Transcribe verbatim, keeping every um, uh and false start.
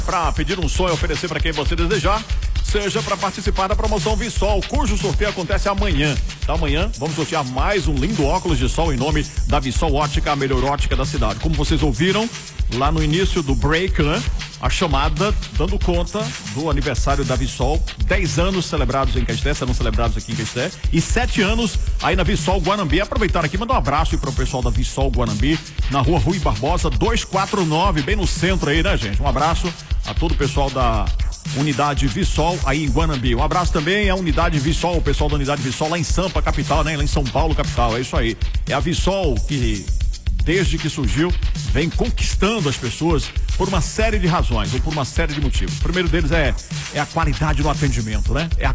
para pedir um sonho e oferecer para quem você desejar, seja para participar da promoção Vissol, cujo sorteio acontece amanhã. Então, amanhã vamos sortear mais um lindo óculos de sol em nome da Vissol Ótica, a melhor ótica da cidade. Como vocês ouviram lá no início do break, né? A chamada dando conta do aniversário da Vissol, dez anos celebrados em Caeté, serão celebrados aqui em Caeté, e sete anos aí na Vissol Guanambi. Aproveitar aqui, mandar um abraço para o pessoal da Vissol Guanambi, na rua Rui Barbosa, duzentos e quarenta e nove, bem no centro aí, né, gente? Um abraço a todo o pessoal da Unidade Vissol aí em Guanambi. Um abraço também à Unidade Vissol, o pessoal da Unidade Vissol lá em Sampa, capital, né? Lá em São Paulo, capital, é isso aí. É a Vissol que, desde que surgiu, vem conquistando as pessoas por uma série de razões, ou por uma série de motivos. O primeiro deles é, é a qualidade do atendimento, né? É a